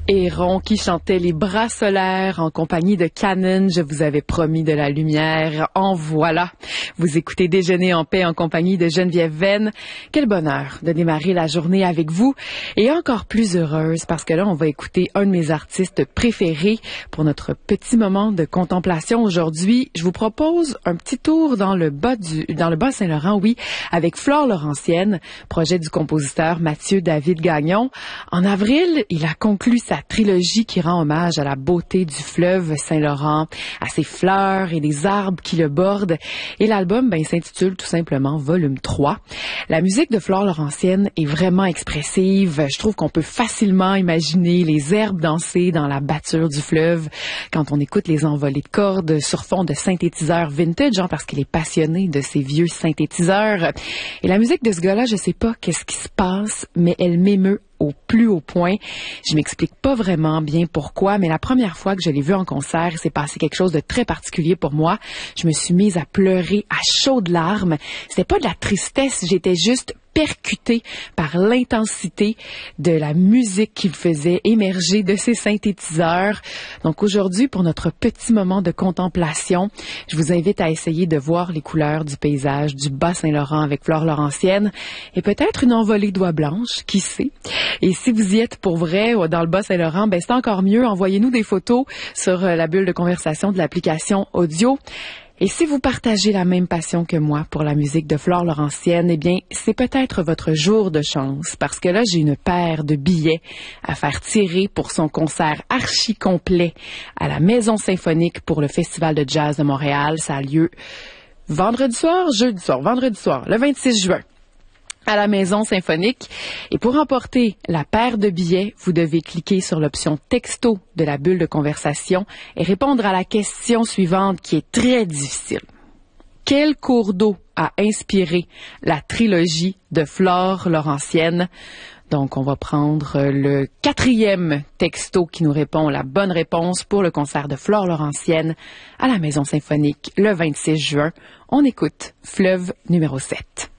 Héron qui chantait Les Bras solaires en compagnie de Canon. Je vous avais promis de la lumière. En voilà. Vous écoutez Déjeuner en paix en compagnie de Geneviève Venn. Quel bonheur de démarrer la journée avec vous et encore plus heureuse parce que là, on va écouter un de mes artistes préférés pour notre petit moment de contemplation aujourd'hui. Je vous propose un petit tour dans le Bas-Saint-Laurent, oui, avec Flore Laurentienne, projet du compositeur Mathieu David Gagnon. En avril, il a conclu sa trilogie qui rend hommage à la beauté du fleuve Saint-Laurent, à ses fleurs et les arbres qui le bordent. Et l'album s'intitule tout simplement Volume 3. La musique de Flore Laurentienne est vraiment expressive. Je trouve qu'on peut facilement imaginer les herbes danser dans la batture du fleuve quand on écoute les envolées de cordes sur fond de synthétiseurs vintage, parce qu'il est passionné de ces vieux synthétiseurs. Et la musique de ce gars-là, je sais pas qu'est-ce qui se passe, mais elle m'émeut au plus haut point. Je m'explique pas vraiment bien pourquoi, mais la première fois que je l'ai vu en concert, il s'est passé quelque chose de très particulier pour moi. Je me suis mise à pleurer à chaudes larmes. C'était pas de la tristesse, j'étais juste percutée par l'intensité de la musique qu'il faisait émerger de ses synthétiseurs. Donc aujourd'hui, pour notre petit moment de contemplation, je vous invite à essayer de voir les couleurs du paysage du Bas-Saint-Laurent avec Flore Laurentienne et peut-être une envolée d'oies blanches, qui sait. Et si vous y êtes pour vrai dans le Bas-Saint-Laurent, c'est encore mieux. Envoyez-nous des photos sur la bulle de conversation de l'application audio. Et si vous partagez la même passion que moi pour la musique de Flore Laurentienne, c'est peut-être votre jour de chance, parce que là, j'ai une paire de billets à faire tirer pour son concert archi complet à la Maison Symphonique pour le Festival de Jazz de Montréal. Ça a lieu vendredi soir, le 26 juin. À la Maison Symphonique. Et pour emporter la paire de billets, vous devez cliquer sur l'option texto de la bulle de conversation et répondre à la question suivante qui est très difficile. Quel cours d'eau a inspiré la trilogie de Flore Laurentienne? Donc, on va prendre le 4e texto qui nous répond la bonne réponse pour le concert de Flore Laurentienne à la Maison Symphonique le 26 juin. On écoute Fleuve numéro 7.